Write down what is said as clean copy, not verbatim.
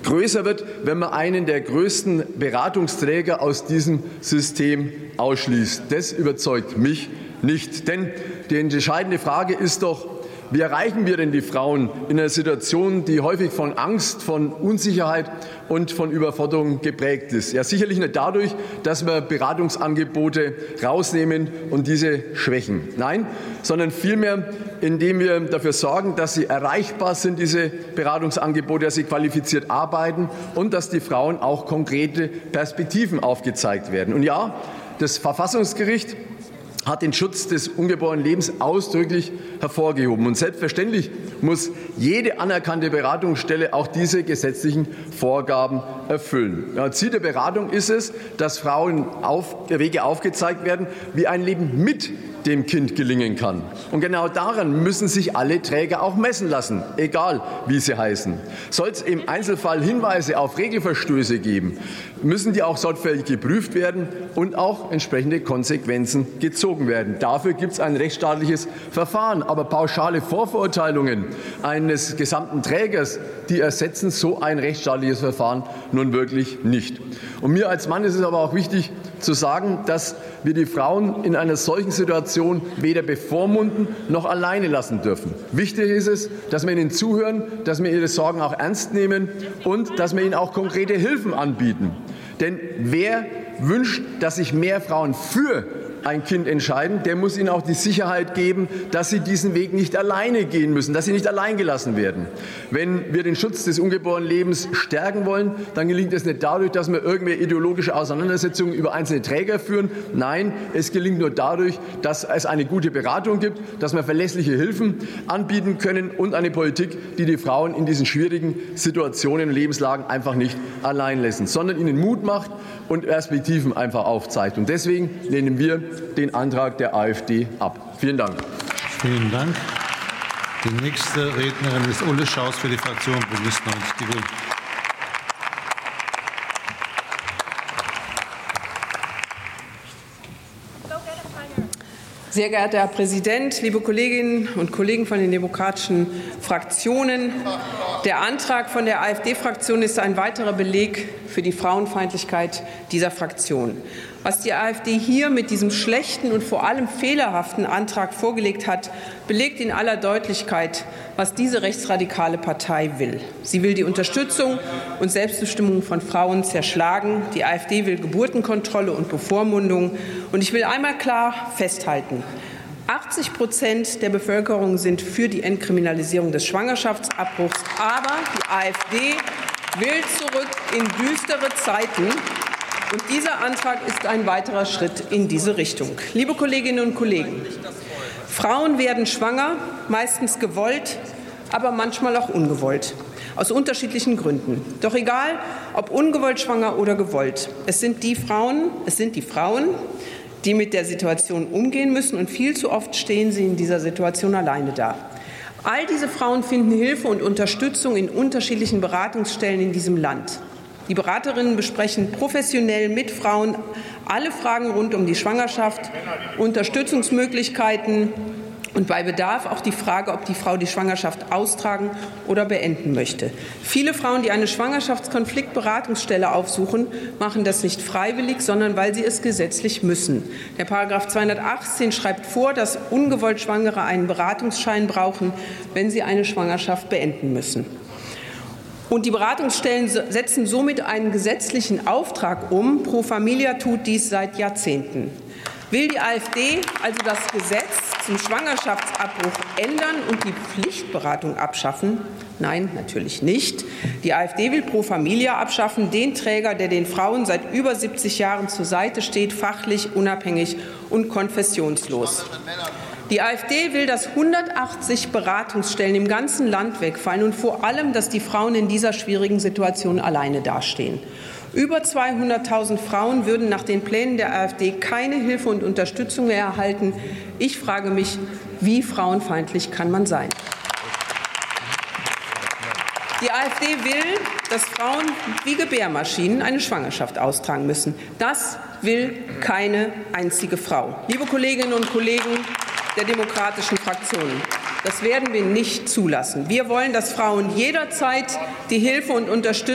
größer wird, wenn man einen der größten Beratungsträger aus diesem System ausschließt. Das überzeugt mich nicht. Denn die entscheidende Frage ist doch, wie erreichen wir denn die Frauen in einer Situation, die häufig von Angst, von Unsicherheit und von Überforderung geprägt ist? Ja, sicherlich nicht dadurch, dass wir Beratungsangebote rausnehmen und diese schwächen. Nein, sondern vielmehr, indem wir dafür sorgen, dass sie erreichbar sind, diese Beratungsangebote, dass sie qualifiziert arbeiten und dass die Frauen auch konkrete Perspektiven aufgezeigt werden. Und ja, das Verfassungsgericht hat den Schutz des ungeborenen Lebens ausdrücklich hervorgehoben. Und selbstverständlich muss jede anerkannte Beratungsstelle auch diese gesetzlichen Vorgaben erfüllen. Ja, Ziel der Beratung ist es, dass Frauen Wege aufgezeigt werden, wie ein Leben mit dem Kind gelingen kann. Und genau daran müssen sich alle Träger auch messen lassen, egal wie sie heißen. Soll es im Einzelfall Hinweise auf Regelverstöße geben, müssen die auch sorgfältig geprüft werden und auch entsprechende Konsequenzen gezogen werden. Dafür gibt es ein rechtsstaatliches Verfahren. Aber pauschale Vorverurteilungen eines gesamten Trägers, die ersetzen so ein rechtsstaatliches Verfahren nun wirklich nicht. Und mir als Mann ist es aber auch wichtig zu sagen, dass wir die Frauen in einer solchen Situation weder bevormunden noch alleine lassen dürfen. Wichtig ist es, dass wir ihnen zuhören, dass wir ihre Sorgen auch ernst nehmen und dass wir ihnen auch konkrete Hilfen anbieten. Denn wer wünscht, dass sich mehr Frauen für ein Kind entscheiden, der muss ihnen auch die Sicherheit geben, dass sie diesen Weg nicht alleine gehen müssen, dass sie nicht allein gelassen werden. Wenn wir den Schutz des ungeborenen Lebens stärken wollen, dann gelingt es nicht dadurch, dass wir irgendwelche ideologische Auseinandersetzungen über einzelne Träger führen. Nein, es gelingt nur dadurch, dass es eine gute Beratung gibt, dass wir verlässliche Hilfen anbieten können und eine Politik, die die Frauen in diesen schwierigen Situationen und Lebenslagen einfach nicht allein lassen, sondern ihnen Mut macht und Perspektiven einfach aufzeigt. Und deswegen lehnen wir den Antrag der AfD ab. Vielen Dank. Vielen Dank. Die nächste Rednerin ist Ulle Schaus für die Fraktion Bündnis 90 Die Grünen. Sehr geehrter Herr Präsident, liebe Kolleginnen und Kollegen von den demokratischen Fraktionen! Der Antrag von der AfD-Fraktion ist ein weiterer Beleg für die Frauenfeindlichkeit dieser Fraktion. Was die AfD hier mit diesem schlechten und vor allem fehlerhaften Antrag vorgelegt hat, belegt in aller Deutlichkeit, was diese rechtsradikale Partei will. Sie will die Unterstützung und Selbstbestimmung von Frauen zerschlagen. Die AfD will Geburtenkontrolle und Bevormundung. Und ich will einmal klar festhalten: 80% der Bevölkerung sind für die Entkriminalisierung des Schwangerschaftsabbruchs. Aber die AfD will zurück in düstere Zeiten. Und dieser Antrag ist ein weiterer Schritt in diese Richtung. Liebe Kolleginnen und Kollegen, Frauen werden schwanger, meistens gewollt, aber manchmal auch ungewollt, aus unterschiedlichen Gründen. Doch egal, ob ungewollt schwanger oder gewollt, es sind die Frauen, die mit der Situation umgehen müssen, und viel zu oft stehen sie in dieser Situation alleine da. All diese Frauen finden Hilfe und Unterstützung in unterschiedlichen Beratungsstellen in diesem Land. Die Beraterinnen besprechen professionell mit Frauen alle Fragen rund um die Schwangerschaft, Unterstützungsmöglichkeiten und bei Bedarf auch die Frage, ob die Frau die Schwangerschaft austragen oder beenden möchte. Viele Frauen, die eine Schwangerschaftskonfliktberatungsstelle aufsuchen, machen das nicht freiwillig, sondern weil sie es gesetzlich müssen. Der § 218 schreibt vor, dass ungewollt Schwangere einen Beratungsschein brauchen, wenn sie eine Schwangerschaft beenden müssen. Und die Beratungsstellen setzen somit einen gesetzlichen Auftrag um. Pro Familia tut dies seit Jahrzehnten. Will die AfD also das Gesetz zum Schwangerschaftsabbruch ändern und die Pflichtberatung abschaffen? Nein, natürlich nicht. Die AfD will Pro Familia abschaffen, den Träger, der den Frauen seit über 70 Jahren zur Seite steht, fachlich unabhängig und konfessionslos. Die AfD will, dass 180 Beratungsstellen im ganzen Land wegfallen und vor allem, dass die Frauen in dieser schwierigen Situation alleine dastehen. Über 200.000 Frauen würden nach den Plänen der AfD keine Hilfe und Unterstützung mehr erhalten. Ich frage mich, wie frauenfeindlich kann man sein? Die AfD will, dass Frauen wie Gebärmaschinen eine Schwangerschaft austragen müssen. Das will keine einzige Frau. Liebe Kolleginnen und Kollegen der demokratischen Fraktionen, das werden wir nicht zulassen. Wir wollen, dass Frauen jederzeit die Hilfe und Unterstützung